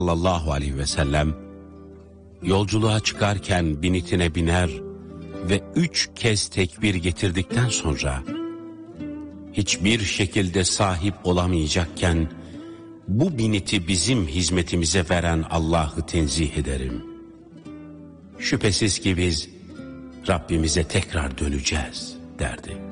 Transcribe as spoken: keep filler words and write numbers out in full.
sallallahu aleyhi ve sellem yolculuğa çıkarken binitine biner ve üç kez tekbir getirdikten sonra hiçbir şekilde sahip olamayacakken bu biniti bizim hizmetimize veren Allah'ı tenzih ederim. Şüphesiz ki biz Rabbimize tekrar döneceğiz derdi.